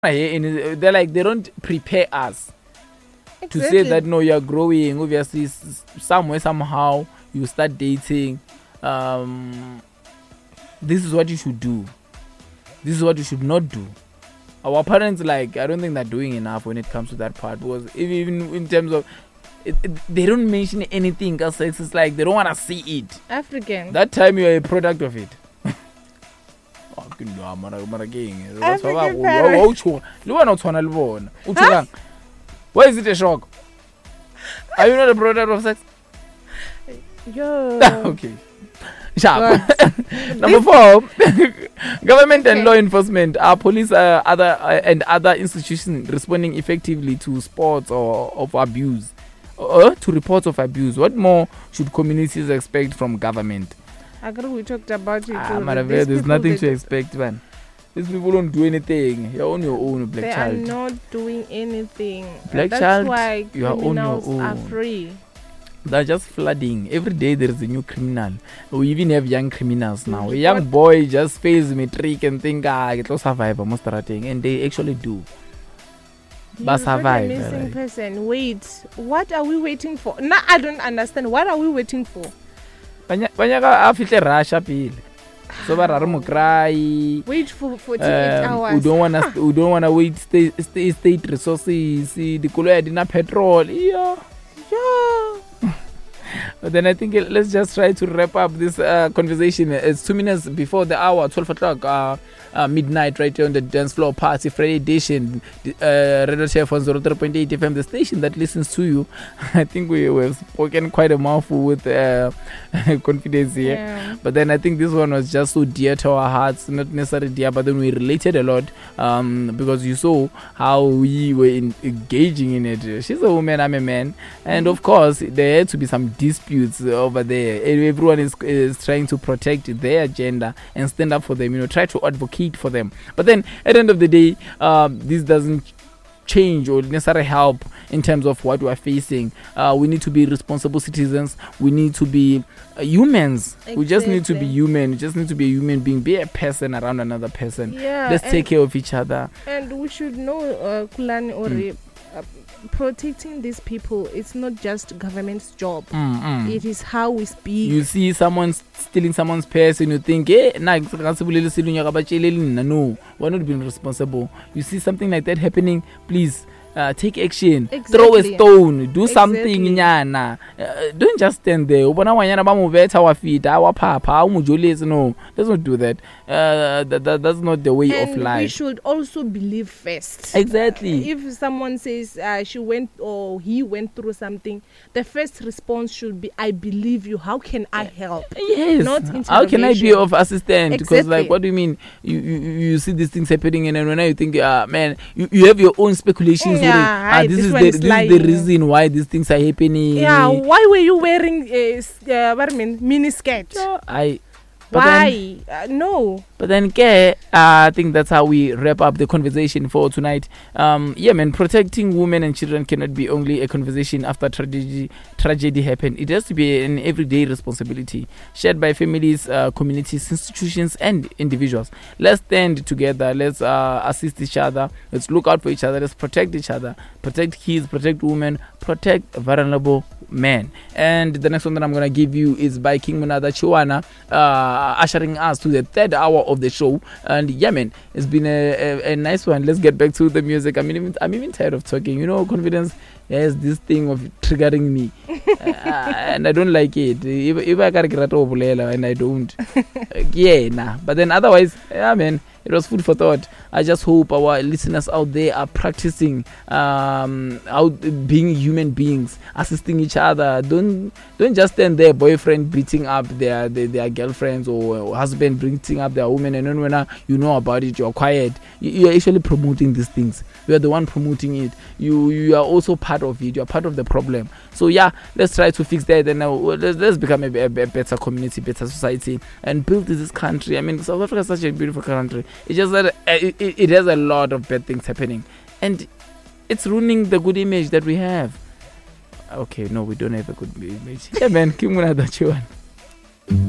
they're like, they don't prepare us to say that no, you're growing. Obviously, somewhere, somehow, you start dating. This is what you should do. This is what you should not do. Our parents, like, I don't think they're doing enough when it comes to that part, because even in terms of they don't mention anything else. It's like they don't want to see it. African. That time you're a product of it. Why is it a shock? Are you not a product of sex? Yo. Okay. Sharp. Number 4, government and law enforcement. Are police other institutions responding effectively to sports or of abuse, or to reports of abuse? What more should communities expect from government? I agree, we talked about it. There's nothing to expect, man. These people don't do anything. You're on your own, black child. They are not doing anything. Black That's child, why you are on your criminals own. are free. They're just flooding. Every day there is a new criminal. We even have young criminals now. A young boy just fails matric and think, get to survive almost starting, and they actually do. But survive. A missing person. Wait, what are we waiting for? No, I don't understand. What are we waiting for? Banyaka afihle rasha pile. So bara mo cry. Wait for 48 hours. We don't wanna wait state resources. The koloi didn't petrol. Yeah. But then I think let's just try to wrap up this conversation. It's 2 minutes before the hour, 12 o'clock, midnight, right here on the dance floor party Friday edition. Radio Chef on 03.8 FM, the station that listens to you. I think we have spoken quite a mouthful with confidence here. Yeah. But then I think this one was just so dear to our hearts, not necessarily dear, but then we related a lot because you saw how we were engaging in it. She's a woman, I'm a man. And of course, there had to be some disputes over there. Everyone is trying to protect their agenda and stand up for them, try to advocate for them. But then at the end of the day, this doesn't change or necessarily help in terms of what we are facing. We need to be responsible citizens. We need to be humans. Exactly. We just need to be human. We just need to be a human being. Be a person around another person. Yeah, let's take care of each other. And we should know, Kulani Ori, protecting these people, it's not just government's job. It is how we speak. You see someone stealing someone's purse and you think, no, we're not being responsible. You see something like that happening, please take action. Exactly. Throw a stone, do something. Nyana. Don't just stand there. No, let's not do that. That's not the way of life. We should also believe first. Exactly. If someone says she went or he went through something, the first response should be, I believe you. How can I help? Yes. Not how can I be of assistance? Exactly. Because like, what do you mean? You see these things happening, and then when you think, man, you have your own speculations. Yeah, this is the reason why these things are happening. Yeah, why were you wearing mini skirt? Why? No. But then, I think that's how we wrap up the conversation for tonight. Yeah, man, protecting women and children cannot be only a conversation after tragedy happened. It has to be an everyday responsibility shared by families, communities, institutions, and individuals. Let's stand together. Let's assist each other. Let's look out for each other. Let's protect each other. Protect kids, protect women, protect vulnerable men. And the next one that I'm going to give you is by King Munada Chiwana, ushering us to the third hour of the show. And yeah, man, it's been a nice one. Let's get back to the music. I'm even tired of talking. Confidence has this thing of triggering me. And I don't like it. If I got and I don't. But then otherwise, yeah, man, it was food for thought. I just hope our listeners out there are practicing being human beings, assisting each other. Don't just stand there, boyfriend beating up their girlfriends or husband beating up their women, and then when you know about it, you're quiet. You're actually promoting these things. You are the one promoting it. You are also part of it. You are part of the problem. So yeah, let's try to fix that, and let's become a better community, better society, and build this country. I mean, South Africa is such a beautiful country. It's just that it has a lot of bad things happening, and it's ruining the good image that we have. Okay, no, we don't have a good image. Yeah, man, Kim Munada Chiwana.